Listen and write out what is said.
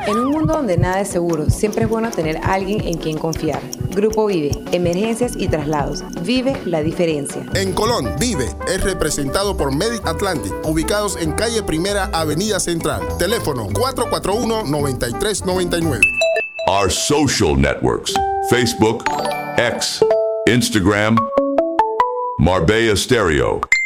En un mundo donde nada es seguro, siempre es bueno tener a alguien en quien confiar. Grupo Vive, emergencias y traslados. Vive la diferencia. En Colón, Vive es representado por Medic Atlantic, ubicados en calle Primera, Avenida Central. Teléfono 441-9399. Our social networks: Facebook, X, Instagram, Marbella Stereo.